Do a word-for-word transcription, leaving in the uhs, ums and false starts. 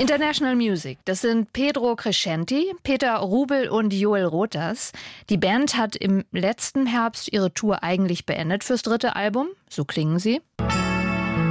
International Music, das sind Pedro Crescenti, Peter Rubel und Joel Rothers. Die Band hat im letzten Herbst ihre Tour eigentlich beendet fürs dritte Album. So klingen sie.